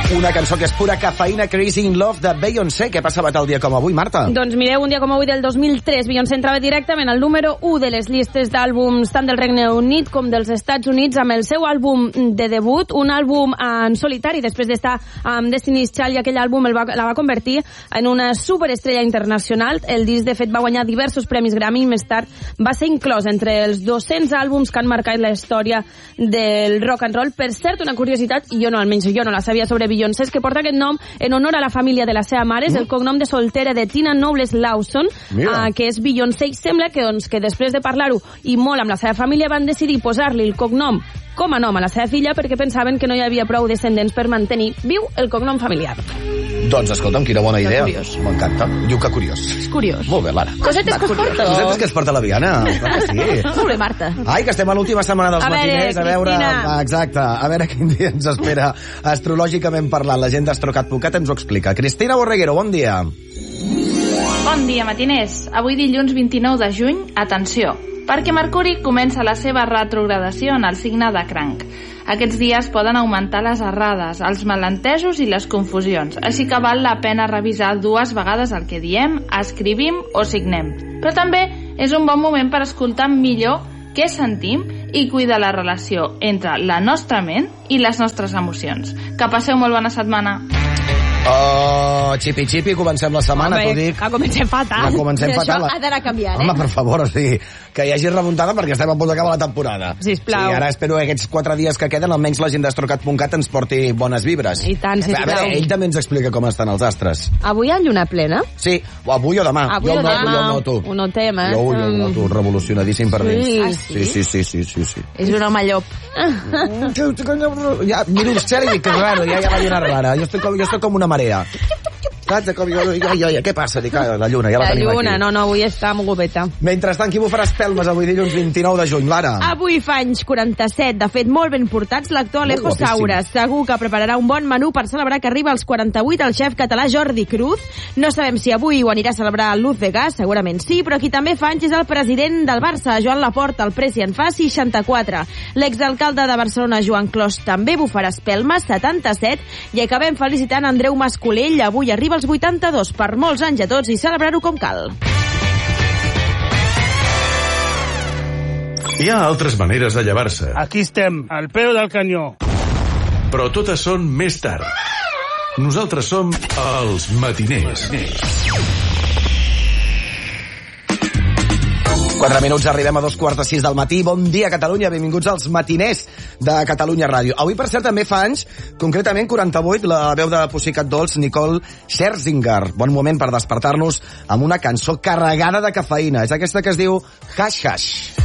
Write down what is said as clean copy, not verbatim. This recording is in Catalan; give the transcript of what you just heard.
Una cançó que és pura cafeïna, Crazy in Love, de Beyoncé. Què passava tal dia com avui, Marta? Doncs mireu, un dia com avui del 2003, Beyoncé entrava directament al número 1 de les llistes d'àlbums tant del Regne Unit com dels Estats Units amb el seu àlbum de debut, un àlbum en solitari, després d'estar amb Destiny's Child, i aquell àlbum la va convertir en una superestrella internacional. El disc, de fet, va guanyar diversos premis Grammy i més tard va ser inclòs entre els 200 àlbums que han marcat la història del rock and roll. Per cert, una curiositat, i almenys jo no la sabia sobre Beyoncé, és que porta aquest nom en honor a la família de la seva mare. És el cognom de soltera de Tina Knowles Lawson, que és Beyoncé. Sembla que després de parlar-ho i molt amb la seva família van decidir posar-li el cognom com a nom a la seva filla perquè pensaven que no hi havia prou descendents per mantenir viu el cognom familiar. Doncs escolta'm, quina bona idea. M'encanta. Diu que curiós. És curiós. Molt bé, Lara. Cosetes que es porta. Cosetes que es porta la Viana. Clar que sí. Molt bé, Marta. Ai, que estem a l'última setmana dels matiners. A veure, exacte, a veure quin dia ens espera astrològicament parlant. La gent d'Astrocat.cat ens ho explica. Cristina Borreguero, bon dia. Bon dia, matiners. Avui dilluns 29 de juny, atenció, perquè Mercuri comença la seva retrogradació en el signe de Cranc. Aquests dies poden augmentar les errades, els malentesos i les confusions, així que val la pena revisar 2 vegades el que diem, escrivim o signem. Però també és un bon moment per escoltar millor què sentim i cuidar la relació entre la nostra ment i les nostres emocions. Que passeu molt bona setmana. Oh, xipi, comencem la setmana, t'ho dic. Que comencem fatal. Això ha d'anar canviant, Home, per favor, o sigui, que hi hagi remuntada perquè estem a punt d'acabar la temporada. Sisplau. Sí, ara espero que aquests 4 dies que queden, almenys la gent d'Astrocat.cat ens porti bones vibres. I tant, sisplau. A veure, ell també ens explica com estan els astres. Avui hi ha lluna plena? Sí, o avui o demà. Jo el noto. Ho notem, Jo el noto revolucionadíssim per dins. Sí. És un home llop. Ja, miro el cel i dic que és raro, ja la lluna rara. Jo estic com una marea. Saps? Què passa? Dic, la lluna, ja la tenim aquí. La lluna, no, avui està mogudeta. Mentrestant, qui bufarà espelmes avui dilluns 29 de juny, Lara? Avui fa anys 47, de fet, molt ben portats, l'actor Alejo Saura. Segur que prepararà un bon menú per celebrar que arriba als 48 el xef català Jordi Cruz. No sabem si avui ho anirà a celebrar Luz de Gas, segurament sí, però qui també fa anys és el president del Barça, Joan Laporta, el presi en fa 64. L'exalcalde de Barcelona, Joan Clos, també bufarà espelmes, 77, i acabem felicitant Andreu Mascolell, avui arriba als 82, per molts anys a tots i celebrar-ho com cal. Hi ha altres maneres de llevar-se. Aquí estem, al peu del canyó. Però totes són més tard. Nosaltres som els matiners. 4 minuts, arribem a 2:45 del matí. Bon dia, Catalunya. Benvinguts als matiners de Catalunya Ràdio. Avui, per cert, també fa anys, concretament 48, la veu de Pussycat Dolls, Nicole Scherzinger. Bon moment per despertar-nos amb una cançó carregada de cafeïna. És aquesta que es diu Hash Hash.